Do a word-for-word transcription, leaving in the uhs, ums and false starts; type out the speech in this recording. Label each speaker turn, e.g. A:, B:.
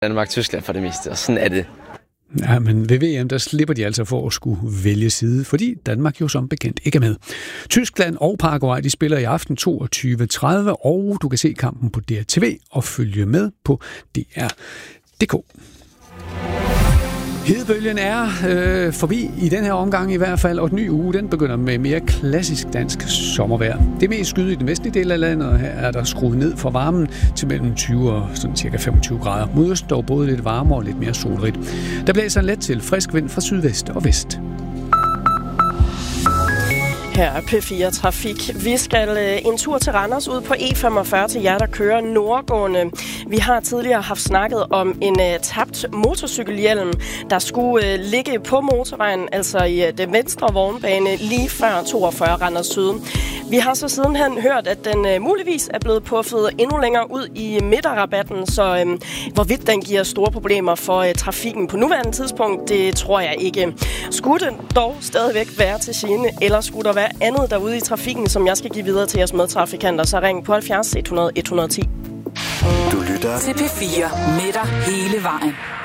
A: Danmark-Tyskland for det meste, og sådan er det.
B: Ja, men ved V M, der slipper de altså for at skulle vælge side, fordi Danmark jo som bekendt ikke er med. Tyskland og Paraguay, de spiller i aften toogtyve tredive, og du kan se kampen på D R T V og følge med på D R punktum d k. Hedebølgen er øh, forbi i den her omgang i hvert fald, og den nye uge den begynder med mere klassisk dansk sommervejr. Det er mest skyet i den vestlige del af landet, og her er der skruet ned for varmen til mellem tyve og sådan cirka femogtyve grader. Mod øst dog både lidt varmere og lidt mere solrigt. Der blæser en let til frisk vind fra sydvest og vest.
C: Her er P fire Trafik. Vi skal øh, en tur til Randers ud på E femogfyrre til jer, der kører nordgående. Vi har tidligere haft snakket om en øh, tabt motorcykelhjelm, der skulle øh, ligge på motorvejen, altså i øh, den venstre vognbane, lige før toogfyrre Randers Syd. Vi har så sidenhen hørt, at den øh, muligvis er blevet puffet endnu længere ud i midterrabatten, så øh, hvorvidt den giver store problemer for øh, trafikken på nuværende tidspunkt, det tror jeg ikke. Skulle den dog stadigvæk være til gene, eller skulle der være andet derude i trafikken, som jeg skal give videre til jeres medtrafikanter, så ring på halvfjerds hundrede et hundrede og ti.
D: Du lytter til P fire med dig hele vejen.